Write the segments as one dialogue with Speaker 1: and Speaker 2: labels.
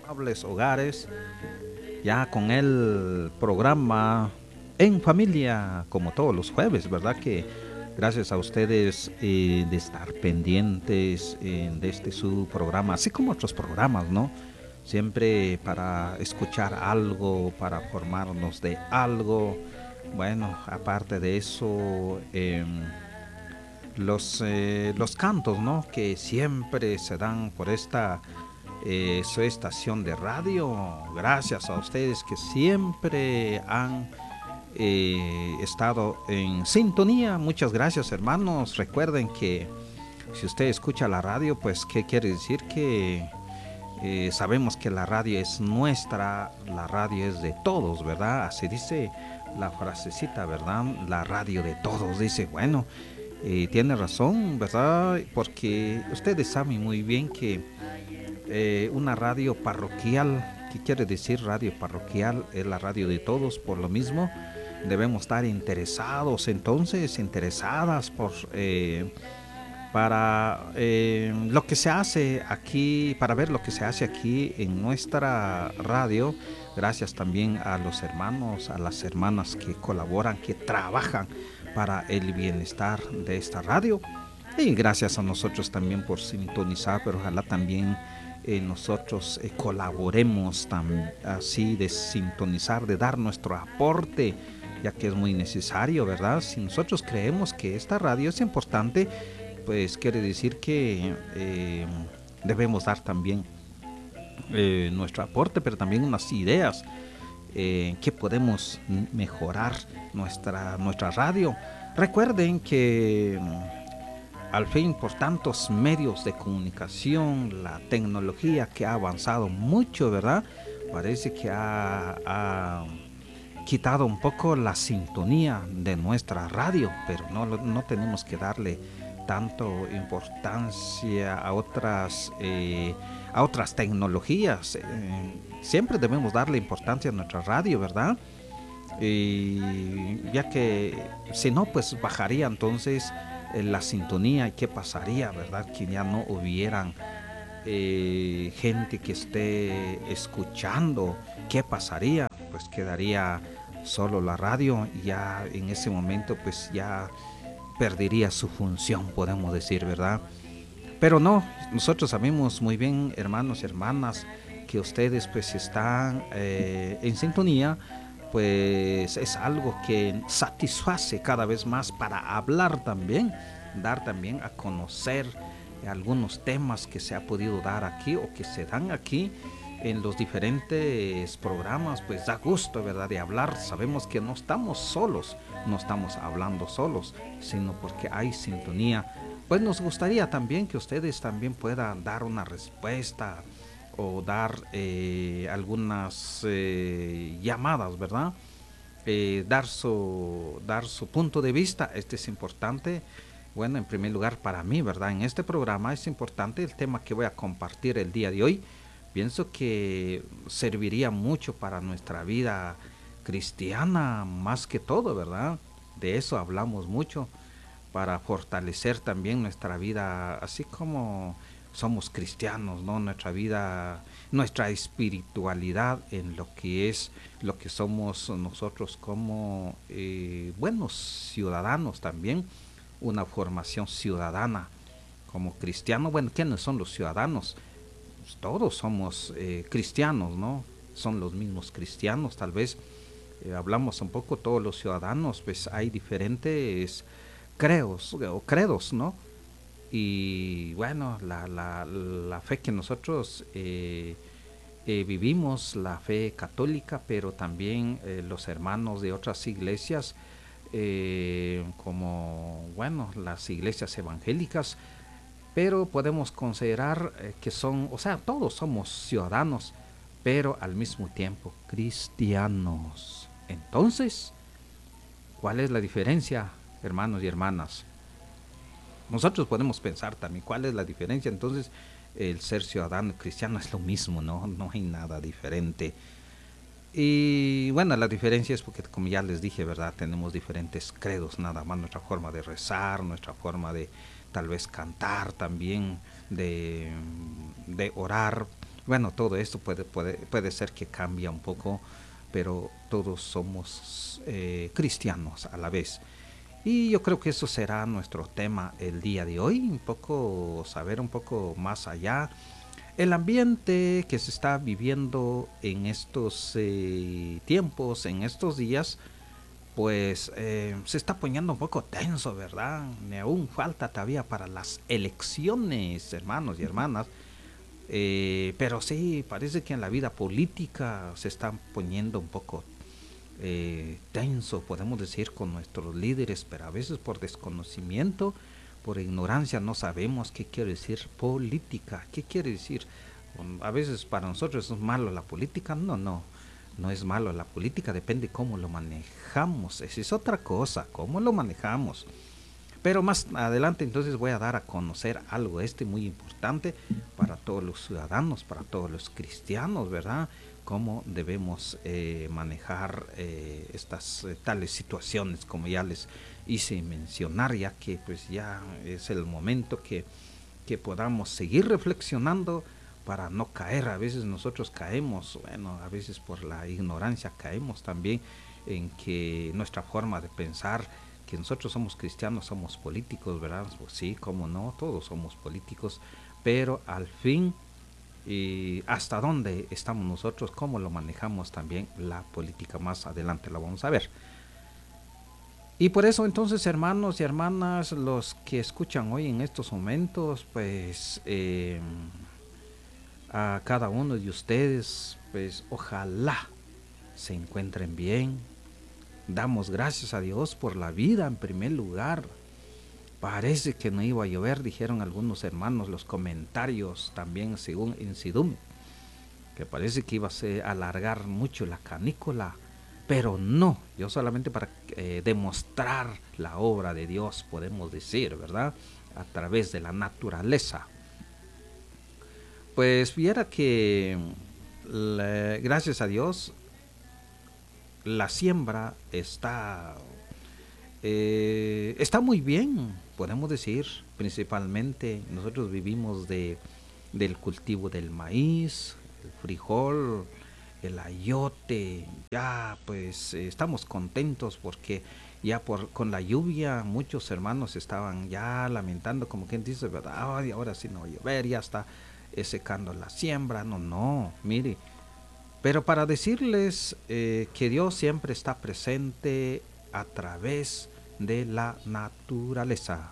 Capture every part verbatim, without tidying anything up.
Speaker 1: saludables hogares, ya con el programa En Familia, como todos los jueves, ¿verdad? Que gracias a ustedes eh, de estar pendientes eh, de este su programa, así como otros programas, ¿no? Siempre para escuchar algo, para formarnos de algo. Bueno, aparte de eso, eh, los, eh, los cantos, ¿no? Que siempre se dan por esta eh, su estación de radio. Gracias a ustedes que siempre han eh, estado en sintonía. Muchas gracias, hermanos. Recuerden que si usted escucha la radio, pues ¿qué quiere decir? Que eh, sabemos que la radio es nuestra, la radio es de todos, ¿verdad? Así dice la frasecita, ¿verdad? La radio de todos. Dice, bueno, eh, tiene razón, ¿verdad? Porque ustedes saben muy bien que eh, una radio parroquial, ¿qué quiere decir radio parroquial? Es la radio de todos, por lo mismo debemos estar interesados, entonces, interesadas por eh, para eh, lo que se hace aquí, para ver lo que se hace aquí en nuestra radio. Gracias también a los hermanos, a las hermanas que colaboran, que trabajan para el bienestar de esta radio. Y gracias a nosotros también por sintonizar, pero ojalá también eh, nosotros eh, colaboremos tam, así de sintonizar, de dar nuestro aporte, ya que es muy necesario, ¿verdad? Si nosotros creemos que esta radio es importante, pues quiere decir que eh, debemos dar también eh, nuestro aporte, pero también unas ideas eh, que podemos mejorar nuestra, nuestra radio. Recuerden que al fin, por tantos medios de comunicación, la tecnología que ha avanzado mucho, ¿verdad? Parece que ha, ha quitado un poco la sintonía de nuestra radio, pero no, no tenemos que darle tanto importancia a otras, eh, a otras tecnologías. Eh, siempre debemos darle importancia a nuestra radio, ¿verdad? Y ya que si no, pues bajaría entonces eh, la sintonía y qué pasaría, ¿verdad? Que ya no hubieran eh, gente que esté escuchando, ¿qué pasaría? Pues quedaría solo la radio y ya en ese momento pues ya perdería su función, podemos decir, ¿verdad? Pero no, nosotros sabemos muy bien, hermanos y hermanas, que ustedes pues están eh, en sintonía, pues es algo que satisface cada vez más para hablar también, dar también a conocer algunos temas que se ha podido dar aquí o que se dan aquí en los diferentes programas. Pues da gusto, ¿verdad?, de hablar. Sabemos que no estamos solos, no estamos hablando solos, sino porque hay sintonía. Pues nos gustaría también que ustedes también puedan dar una respuesta o dar eh, algunas eh, llamadas, ¿verdad? Eh, dar su dar su punto de vista. Este es importante. Bueno, en primer lugar para mí, ¿verdad? En este programa es importante el tema que voy a compartir el día de hoy. Pienso que serviría mucho para nuestra vida cristiana, más que todo, ¿verdad? De eso hablamos mucho, para fortalecer también nuestra vida, así como somos cristianos, ¿no? Nuestra vida, nuestra espiritualidad en lo que es, lo que somos nosotros como eh, buenos ciudadanos también, una formación ciudadana como cristianos. Bueno, ¿quiénes son los ciudadanos? Pues todos somos eh, cristianos, ¿no? Son los mismos cristianos, tal vez eh, hablamos un poco todos los ciudadanos, pues hay diferentes credos o credos, ¿no? Y bueno, la, la, la fe que nosotros eh, eh, vivimos, la fe católica, pero también eh, los hermanos de otras iglesias, eh, como, bueno, las iglesias evangélicas, pero podemos considerar eh, que son, o sea, todos somos ciudadanos, pero al mismo tiempo cristianos. Entonces, ¿cuál es la diferencia, hermanos y hermanas? Nosotros podemos pensar también cuál es la diferencia. Entonces, el ser ciudadano cristiano es lo mismo, ¿no? No hay nada diferente. Y bueno, la diferencia es porque, como ya les dije, ¿verdad? Tenemos diferentes credos, nada más nuestra forma de rezar, nuestra forma de tal vez cantar también, de, de orar, Bueno, todo esto puede, puede, puede ser que cambie un poco, pero todos somos eh, cristianos a la vez. Y yo creo que eso será nuestro tema el día de hoy, un poco saber un poco más allá el ambiente que se está viviendo en estos eh, tiempos, en estos días, pues eh, se está poniendo un poco tenso, ¿verdad? Ni aún falta todavía para las elecciones, hermanos y hermanas. Eh, pero sí, parece que en la vida política se está poniendo un poco eh, tenso, podemos decir, con nuestros líderes, pero a veces por desconocimiento, por ignorancia, no sabemos qué quiere decir política, qué quiere decir. A veces para nosotros es malo la política, no, no, no es malo la política, depende cómo lo manejamos, esa es otra cosa, cómo lo manejamos. Pero más adelante entonces voy a dar a conocer algo este muy importante para todos los ciudadanos, para todos los cristianos, ¿verdad? Cómo debemos eh, manejar eh, estas eh, tales situaciones, como ya les hice mencionar, ya que pues ya es el momento que, que podamos seguir reflexionando para no caer. A veces nosotros caemos, bueno, a veces por la ignorancia caemos también en que nuestra forma de pensar, que nosotros somos cristianos, somos políticos, ¿verdad? Pues sí, cómo no, todos somos políticos, pero al fin, y hasta dónde estamos nosotros, cómo lo manejamos también la política, más adelante la vamos a ver. Y por eso entonces, hermanos y hermanas, los que escuchan hoy en estos momentos, pues eh, a cada uno de ustedes, pues ojalá se encuentren bien. Damos gracias a Dios por la vida en primer lugar. Parece que no iba a llover, dijeron algunos hermanos, los comentarios también según Insidum, que parece que iba a alargar mucho la canícula, pero no, yo solamente para eh, demostrar la obra de Dios, podemos decir, ¿verdad? A través de la naturaleza. Pues viera que, le, gracias a Dios, la siembra está, eh, está muy bien, podemos decir, principalmente nosotros vivimos de, del cultivo del maíz, el frijol, el ayote, ya pues eh, estamos contentos porque ya por con la lluvia muchos hermanos estaban ya lamentando, como quien dice, ¿verdad? Ay, ahora sí no va a llover, ya está eh, secando la siembra. No, no, mire, pero para decirles eh, que Dios siempre está presente a través de la naturaleza.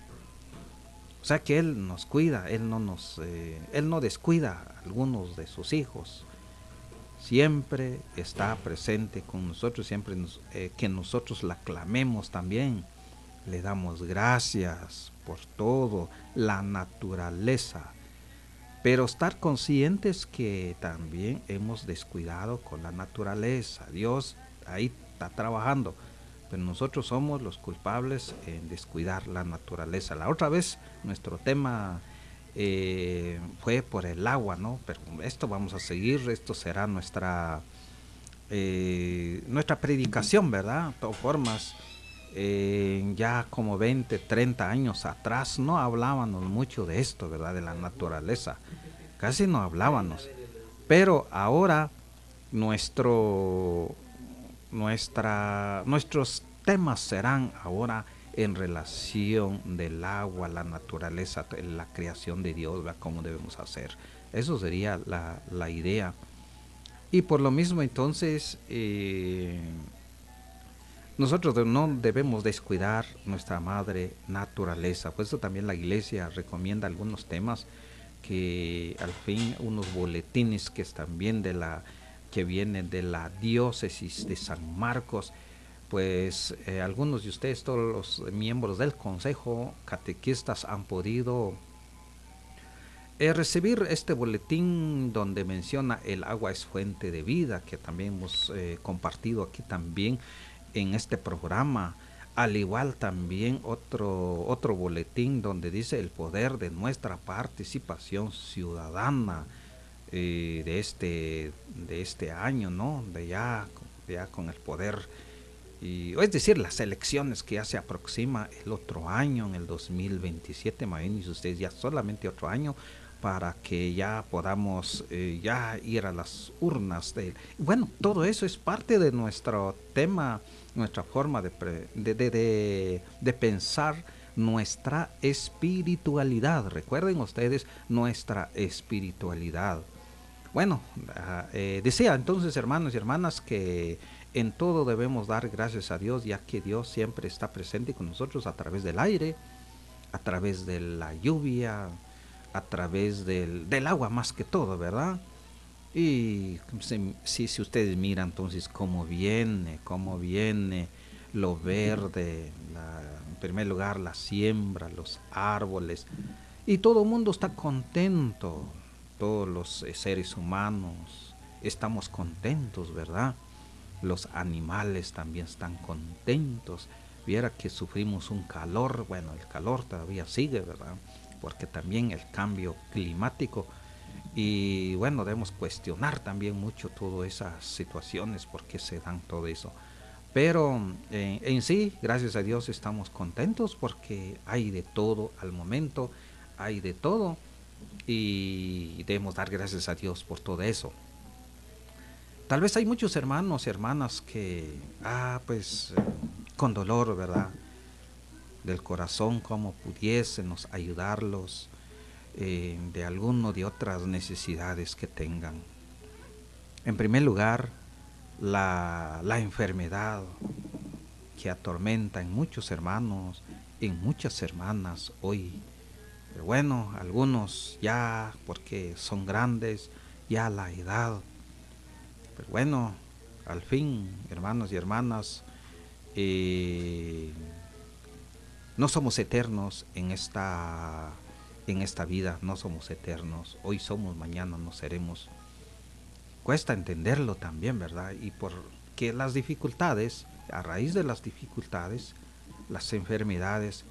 Speaker 1: O sea que Él nos cuida, Él no nos, eh, Él no descuida a algunos de sus hijos. Siempre está presente con nosotros, siempre nos, eh, que nosotros la clamemos también. Le damos gracias por todo, la naturaleza. Pero estar conscientes que también hemos descuidado con la naturaleza. Dios ahí está trabajando, pero nosotros somos los culpables en descuidar la naturaleza. La otra vez nuestro tema eh, fue por el agua, ¿no? Pero esto vamos a seguir, esto será nuestra, eh, nuestra predicación, ¿verdad? De todas formas, eh, ya como veinte, treinta años atrás no hablábamos mucho de esto, ¿verdad? De la naturaleza. Casi no hablábamos. Pero ahora nuestro, nuestra, nuestros temas serán ahora en relación del agua, la naturaleza, la creación de Dios, ¿verdad? Cómo debemos hacer. Eso sería la, la idea. Y por lo mismo entonces... Eh, nosotros no debemos descuidar nuestra madre naturaleza. Por eso también la iglesia recomienda algunos temas que al fin unos boletines que están bien de la que vienen de la diócesis de San Marcos, pues eh, algunos de ustedes, todos los miembros del consejo catequistas han podido eh, recibir este boletín donde menciona el agua es fuente de vida, que también hemos eh, compartido aquí también en este programa. Al igual también otro, otro boletín donde dice el poder de nuestra participación ciudadana eh, de, este, de este año, ¿no? De ya, ya con el poder, y, es decir, las elecciones que ya se aproxima el otro año, en el dos mil veintisiete, imagínense ustedes, ya solamente otro año para que ya podamos eh, ya ir a las urnas de... Bueno, todo eso es parte de nuestro tema, nuestra forma de, pre, de, de, de, de pensar, nuestra espiritualidad. Recuerden ustedes nuestra espiritualidad. Bueno, uh, eh, decía entonces, hermanos y hermanas, que en todo debemos dar gracias a Dios, ya que Dios siempre está presente con nosotros a través del aire, a través de la lluvia, a través del, del agua más que todo, ¿verdad? Y si, si, si ustedes miran entonces cómo viene, cómo viene lo verde, la, en primer lugar la siembra, los árboles, y todo el mundo está contento, todos los eh, seres humanos estamos contentos, ¿verdad? Los animales también están contentos. Viera que sufrimos un calor, bueno, el calor todavía sigue, ¿verdad? Porque también el cambio climático, y bueno, debemos cuestionar también mucho todas esas situaciones, por qué se dan todo eso. Pero eh, en sí, gracias a Dios estamos contentos porque hay de todo al momento, hay de todo, y debemos dar gracias a Dios por todo eso. Tal vez hay muchos hermanos y hermanas que, ah, pues, eh, con dolor, ¿verdad? Del corazón, como pudiésemos ayudarlos eh, de alguno de otras necesidades que tengan. En primer lugar, la, la enfermedad que atormenta en muchos hermanos, en muchas hermanas hoy. Pero bueno, algunos ya porque son grandes, ya la edad. Pero bueno, al fin, hermanos y hermanas, eh, no somos eternos en esta, en esta vida, no somos eternos. Hoy somos, mañana no seremos. Cuesta entenderlo también, ¿verdad? Y porque las dificultades, a raíz de las dificultades, las enfermedades,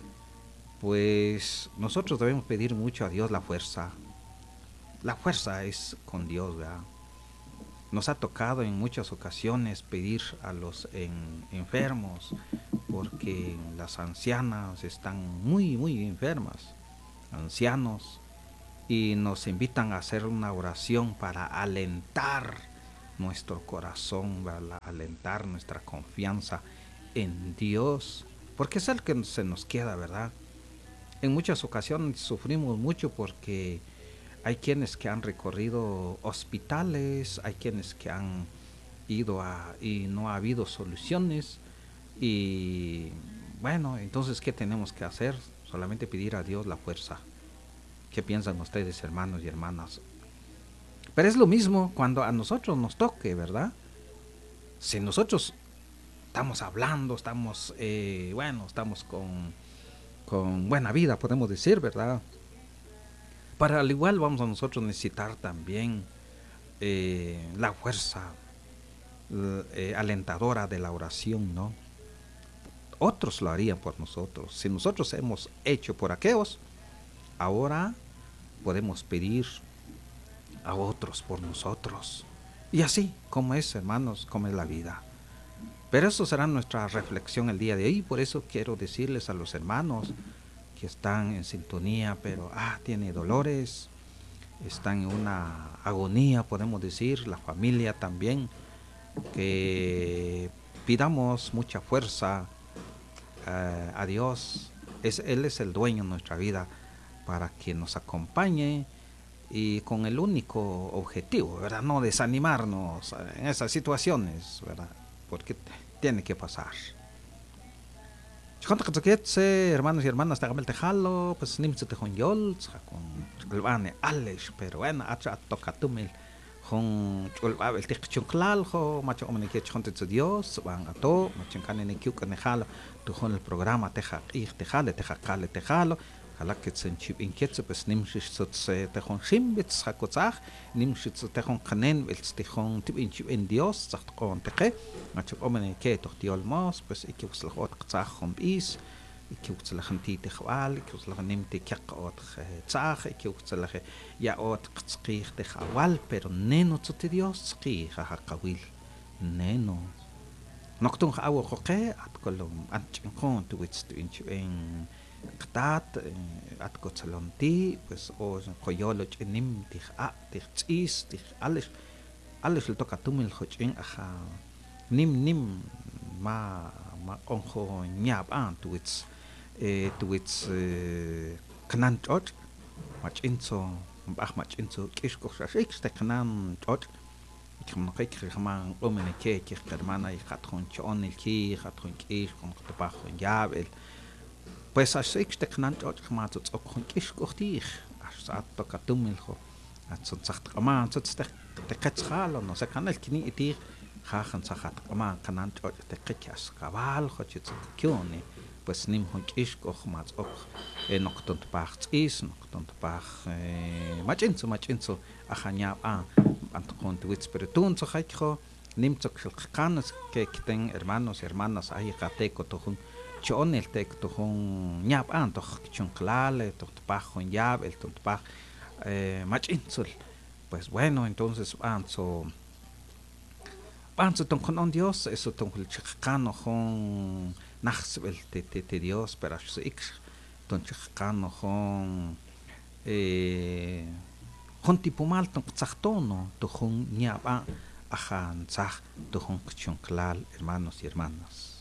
Speaker 1: pues nosotros debemos pedir mucho a Dios la fuerza. La fuerza es con Dios, ¿verdad? Nos ha tocado en muchas ocasiones pedir a los en, enfermos, porque las ancianas están muy, muy enfermas, ancianos, y nos invitan a hacer una oración para alentar nuestro corazón, para alentar nuestra confianza en Dios, porque es el que se nos queda, ¿verdad? En muchas ocasiones sufrimos mucho porque hay quienes que han recorrido hospitales, hay quienes que han ido a y no ha habido soluciones, y bueno, entonces ¿qué tenemos que hacer? Solamente pedir a Dios la fuerza. ¿Qué piensan ustedes, hermanos y hermanas? Pero es lo mismo cuando a nosotros nos toque, ¿verdad? Si nosotros estamos hablando, estamos, eh, bueno, estamos con, con buena vida, podemos decir, ¿verdad? Para al igual vamos a nosotros necesitar también eh, la fuerza eh, alentadora de la oración, ¿no? Otros lo harían por nosotros. Si nosotros hemos hecho por aquellos, ahora podemos pedir a otros por nosotros. Y así, como es, hermanos, como es la vida. Pero eso será nuestra reflexión el día de hoy. Por eso quiero decirles a los hermanos que están en sintonía, pero ah, tiene dolores, están en una agonía, podemos decir, la familia también, que pidamos mucha fuerza eh, a Dios. Es, Él es el dueño de nuestra vida, para que nos acompañe, y con el único objetivo, ¿verdad? No desanimarnos en esas situaciones, ¿verdad? Porque tiene que pasar. Hermanos y hermanas, te tejalo, pues nimse te con yol, con el bane alesh, pero bueno, atra toca tumil, con el tic chunklal, jo, macho omne que chonte de Dios, van a to, macho can en kiuk en jalo, tu con el programa teja, ich tejale, teja cale tejalo. Ojalá que se inquietse, pues nimshis se te con shimbits hakotzach, nimshis te con canen, el te con tip en Dios, sagt con teje, macho omene que toch diol mos, pues ik us la ot tzach com is, ik us la hanti te khwal, ik us la nim te kyak ot tzach, ik us la ya ot tskich te khwal, pero neno tsote Dios tskich ha kawil, neno. Noctung awo koke at kolom at chinkon tu wits tu inchu en qtat at kotzalonti pues o koyolo ch'nim tij a tij tz'is tij alex alex le toca tumil joch'in aja nim nim ma ma onjo ñab an tuwitz eh tuwitz knan ch'och' mach'inzo mb'aj mach'inzo k'ix kojxaxik xteqnan ch'och' ikmnoqik jman q'umene ke kij hermana jat jun ch'on il ki jat jun k'ix jun qtopaj jun yab'el pues asik xteqnan ch'och' jma tzotz'ok jun k'ix kojtij asat toca tumil jo atzotzaq tq'ama tzotzteq teqetz jalo no se kanel kini itij jajan sajat q'ama qanan ch'och' teqik as kabal jochitz kyoni pues nim jun k'ix koj ma tz'ok noqton tpaj tz'is noqton tpaj mach'inzo mach'inzo ajañab a antqon tuwitz pero tun tzojayjo nim tzok xilqanas que kten hermanos y hermanas ahí qateco tojun chonel tek tojun ñab an toj chunqlale toj tpaj jun yab el toj tpaj mach'inzol pues bueno entonces anzo anzo ton con Dios eso ton chqano jon naxbel te te te Dios pero así ik ton chqano jon eh jon tipo mal ton tzachtono tojun ñab a ajan tzaj tojun chunqlal hermanos y hermanas.